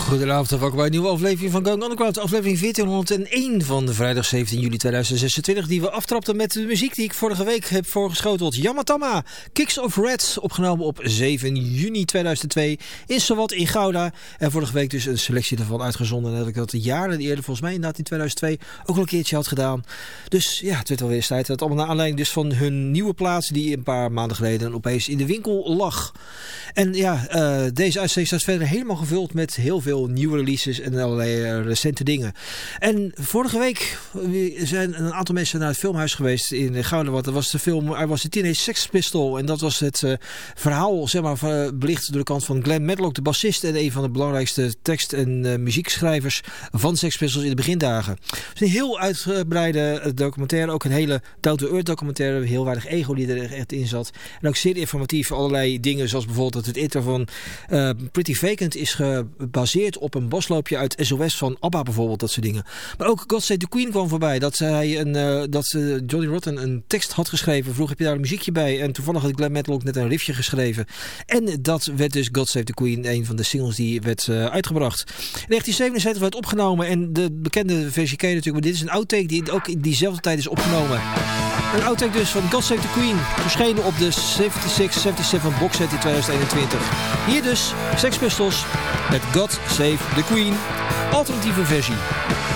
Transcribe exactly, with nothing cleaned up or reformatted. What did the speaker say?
Goedenavond en welkom bij een nieuwe aflevering van Going Underground. Aflevering veertienhonderdéén van de vrijdag zeventien juli tweeduizend zesentwintig. Die we aftrapten met de muziek die ik vorige week heb voorgeschoteld. Yamatama, Kicks of Red, opgenomen op zeven juni tweeduizend twee in Sawat in Gouda. En vorige week dus een selectie daarvan uitgezonden. En dat ik dat jaren eerder, volgens mij inderdaad in tweeduizend twee, ook al een keertje had gedaan. Dus ja, het werd alweer eens tijd. Dat allemaal naar aanleiding dus van hun nieuwe plaats die een paar maanden geleden opeens in de winkel lag. En ja, uh, deze uitzending staat verder helemaal gevuld met heel veel nieuwe releases en allerlei uh, recente dingen. En vorige week zijn een aantal mensen naar het filmhuis geweest in Gouda. Want dat was de film I Was a Teenage Sex Pistol. En dat was het uh, verhaal, zeg maar, uh, belicht door de kant van Glenn Matlock, de bassist en een van de belangrijkste tekst- en uh, muziekschrijvers van Sex Pistols in de begindagen. Het is een heel uitgebreide documentaire, ook een hele down-to-earth documentaire, heel weinig ego die er echt in zat. En ook zeer informatief, allerlei dingen zoals bijvoorbeeld dat het intro van uh, Pretty Vacant is gebaseerd op een bosloopje uit S O S van ABBA bijvoorbeeld, dat soort dingen. Maar ook God Save the Queen kwam voorbij, dat hij een, uh, dat uh, Johnny Rotten een tekst had geschreven. Vroeg, heb je daar een muziekje bij? En toevallig had Glenn Matlock net een riffje geschreven. En dat werd dus God Save the Queen, een van de singles die werd uh, uitgebracht. In negentien zevenenzeventig werd opgenomen en de bekende versie ken je natuurlijk, maar dit is een outtake die ook in diezelfde tijd is opgenomen. Een outtake dus van God Save the Queen, verschenen op de zevenenzestig zevenenzeventig boxset in tweeduizend eenentwintig. Hier dus Sex Pistols met God Save the Queen, alternatieve versie.